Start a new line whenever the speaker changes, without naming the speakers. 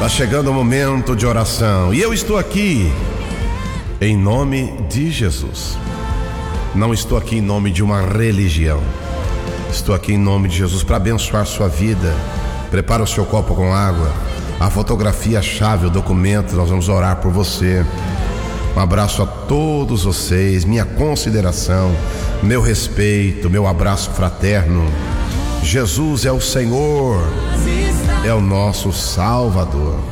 Tá chegando o momento de oração e eu estou aqui em nome de Jesus. Não estou aqui em nome de uma religião. Estou aqui em nome de Jesus para abençoar sua vida. Prepara o seu copo com água, a fotografia, a chave, o documento. Nós vamos orar por você. Um abraço a todos vocês, minha consideração, meu respeito, meu abraço fraterno. Jesus é o Senhor, é o nosso Salvador.